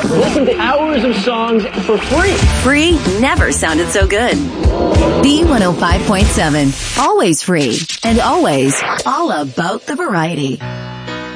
Listen to hours of songs for free. Free never sounded so good. B105.7. Always free. And always all about the variety.